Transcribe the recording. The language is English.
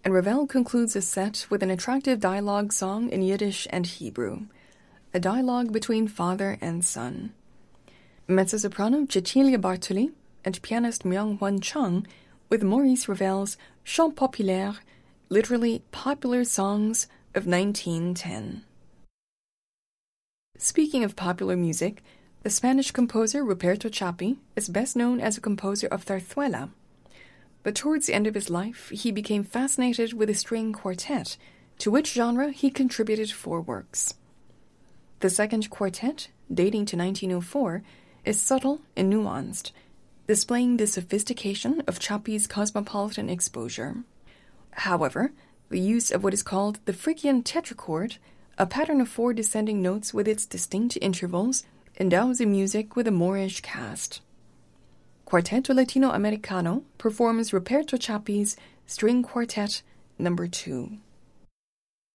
and Ravel concludes his set with an attractive dialogue song in Yiddish and Hebrew, a dialogue between father and son. Mezzo-soprano Cecilia Bartoli and pianist Myung-Hwan Chung with Maurice Ravel's Chants Populaires, literally popular songs of 1910. Speaking of popular music, the Spanish composer Ruperto Chapi is best known as a composer of zarzuela. But towards the end of his life, he became fascinated with the string quartet, to which genre he contributed 4 works. The second quartet, dating to 1904, is subtle and nuanced, displaying the sophistication of Chapi's cosmopolitan exposure. However, the use of what is called the Phrygian tetrachord, a pattern of 4 descending notes with its distinct intervals, endows the music with a Moorish cast. Quarteto Latino Americano performs Ruperto Chapi's String Quartet No. 2.